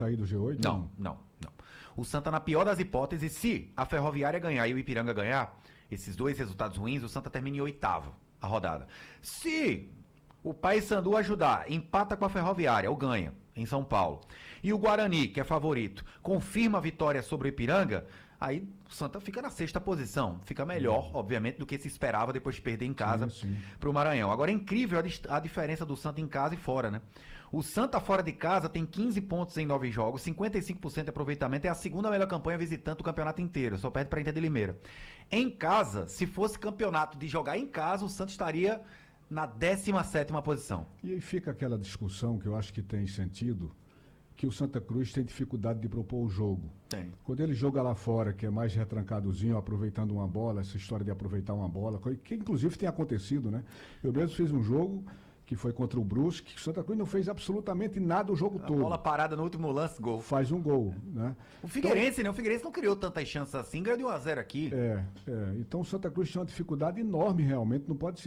Sair do G8? Não. O Santa, na pior das hipóteses, se a Ferroviária ganhar e o Ipiranga ganhar, esses dois resultados ruins, o Santa termina em oitavo a rodada. Se o Paysandu ajudar, empata com a Ferroviária ou ganha em São Paulo, e o Guarani, que é favorito, confirma a vitória sobre o Ipiranga, aí o Santa fica na sexta posição. Fica melhor, obviamente, do que se esperava depois de perder em casa para o Maranhão. Agora é incrível a diferença do Santa em casa e fora, né? O Santa fora de casa tem 15 pontos em 9 jogos, 55% de aproveitamento, é a segunda melhor campanha visitante do campeonato inteiro, só perde para a Inter de Limeira. Em casa, se fosse campeonato de jogar em casa, o Santa estaria na 17ª posição. E aí fica aquela discussão que eu acho que tem sentido, que o Santa Cruz tem dificuldade de propor o jogo. Tem. Quando ele joga lá fora, que é mais retrancadozinho, aproveitando uma bola, essa história de aproveitar uma bola, que inclusive tem acontecido, né? Eu mesmo fiz um jogo que foi contra o Brusque, que o Santa Cruz não fez absolutamente nada o jogo todo. Bola parada no último lance, gol. Faz um gol, né? O Figueirense, então, né? O Figueirense não criou tantas chances assim, ganhou de 1-0 aqui. Então o Santa Cruz tinha uma dificuldade enorme realmente, não pode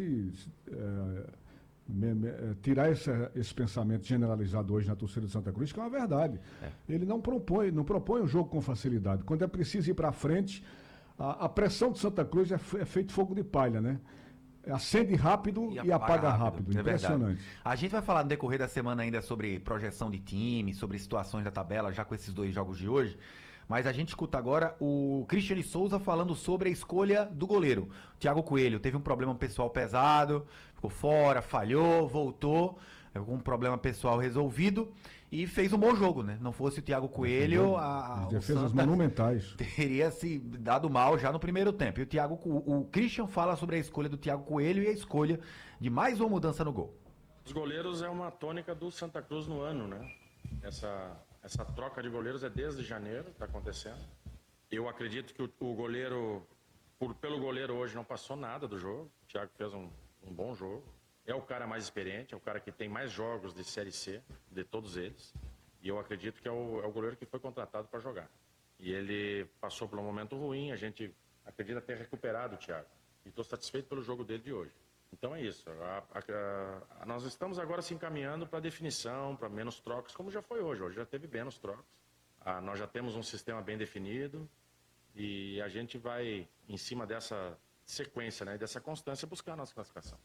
tirar esse pensamento generalizado hoje na torcida do Santa Cruz, que é uma verdade. Ele não propõe um jogo com facilidade. Quando é preciso ir para frente, a pressão do Santa Cruz é feito fogo de palha, né? Acende rápido e apaga rápido. Impressionante. Verdade. A gente vai falar no decorrer da semana ainda sobre projeção de time, sobre situações da tabela, já com esses dois jogos de hoje. Mas a gente escuta agora o Cristiane Souza falando sobre a escolha do goleiro. Thiago Coelho teve um problema pessoal pesado, ficou fora, falhou, voltou, com um problema pessoal resolvido e fez um bom jogo, né? Não fosse o Thiago Coelho, as defesas monumentais. Teria se dado mal já no primeiro tempo. E o Christian fala sobre a escolha do Thiago Coelho e a escolha de mais uma mudança no gol. Os goleiros é uma tônica do Santa Cruz no ano, né? Essa troca de goleiros é desde janeiro, está acontecendo. Eu acredito que o goleiro, pelo goleiro hoje, não passou nada do jogo. O Thiago fez um bom jogo. É o cara mais experiente, é o cara que tem mais jogos de Série C, de todos eles. E eu acredito que é o goleiro que foi contratado para jogar. E ele passou por um momento ruim, a gente acredita ter recuperado o Thiago. E estou satisfeito pelo jogo dele de hoje. Então é isso. Nós estamos agora se encaminhando para definição, para menos trocas, como já foi hoje. Hoje já teve menos trocas. Nós já temos um sistema bem definido e a gente vai, em cima dessa sequência, né, dessa constância, buscar a nossa classificação.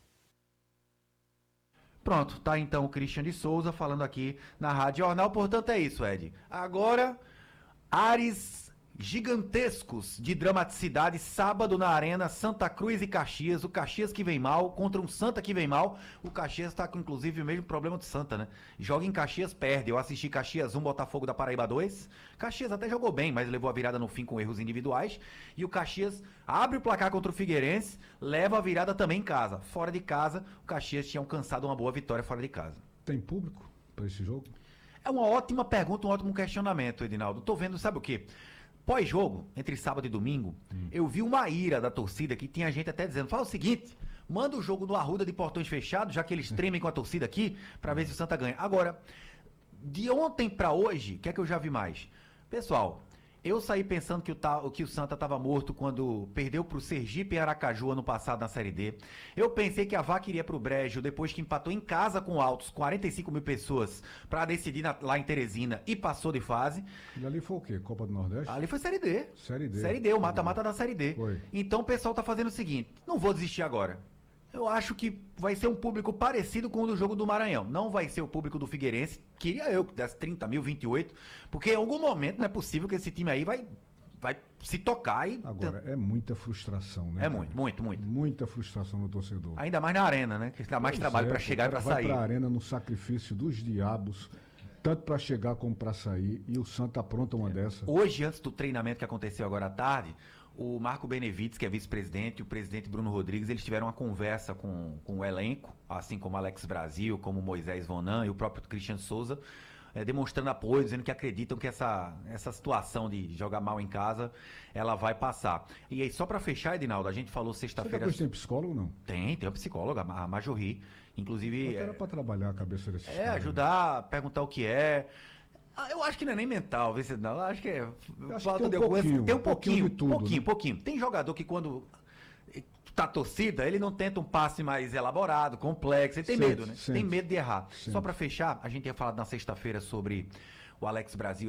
Pronto, tá então o Christian de Souza falando aqui na Rádio Jornal. Portanto é isso, Ed. Agora, ares gigantescos de dramaticidade, sábado na Arena, Santa Cruz e Caxias. O Caxias que vem mal contra um Santa que vem mal. O Caxias tá com, inclusive, o mesmo problema do Santa, né? Joga em Caxias, perde. Eu assisti Caxias 1, Botafogo da Paraíba 2. Caxias até jogou bem, mas levou a virada no fim com erros individuais. E o Caxias abre o placar contra o Figueirense, leva a virada também em casa. Fora de casa, o Caxias tinha alcançado uma boa vitória fora de casa. Tem público para esse jogo? É uma ótima pergunta, um ótimo questionamento, Edinaldo. Tô vendo, sabe o quê? Pós-jogo, entre sábado e domingo, eu vi uma ira da torcida que tinha gente até dizendo, fala o seguinte, manda o jogo no Arruda de portões fechados, já que eles tremem com a torcida aqui, pra ver se o Santa ganha. Agora, de ontem pra hoje, o que é que eu já vi mais? Pessoal, eu saí pensando que o Santa estava morto quando perdeu pro Sergipe e Aracaju ano passado na Série D. Eu pensei que a Vaca iria pro Brejo depois que empatou em casa com o Altos, 45 mil pessoas, para decidir lá em Teresina e passou de fase. E ali foi o quê? Copa do Nordeste? Ali foi Série D. Série D. Série D, o mata-mata da Série D. Foi. Então o pessoal tá fazendo o seguinte, não vou desistir agora. Eu acho que vai ser um público parecido com o do jogo do Maranhão. Não vai ser o público do Figueirense. Queria eu que desse 30 mil, 28. Porque em algum momento não é possível que esse time aí vai se tocar e... Agora, é muita frustração, né? É muito. Muita frustração no torcedor. Ainda mais na arena, né? Que dá mais trabalho para chegar e para sair. Vai pra arena no sacrifício dos diabos, tanto para chegar como para sair. E o Santa apronta uma dessa. Hoje, antes do treinamento que aconteceu agora à tarde, o Marco Benevides, que é vice-presidente, e o presidente Bruno Rodrigues, eles tiveram uma conversa com o elenco, assim como Alex Brasil, como Moisés Vonan e o próprio Christian Souza, demonstrando apoio, dizendo que acreditam que essa situação de jogar mal em casa, ela vai passar. E aí, só para fechar, Edinaldo, a gente falou sexta-feira... Você tem psicólogo ou não? Tem uma psicóloga, a Majorri, inclusive... Era para trabalhar a cabeça desse ajudar, perguntar o que é... Eu acho que não é nem mental, viu, não. Eu acho que é falta de alguma. Tem um pouquinho de tudo, pouquinho. Tem jogador que quando tá torcida, ele não tenta um passe mais elaborado, complexo, ele tem medo, né? Tem medo de errar. Só para fechar, a gente tinha falado na sexta-feira sobre o Alex Brasil